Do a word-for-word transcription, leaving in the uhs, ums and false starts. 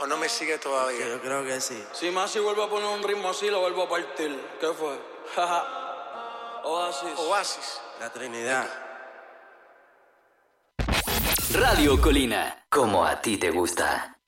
no me sigue todavía. Yo creo que sí. Si Masi vuelve a poner un ritmo así, lo vuelvo a partir. ¿Qué fue? Oasis. Oasis. La Trinidad. Radio Colina, como a ti te gusta.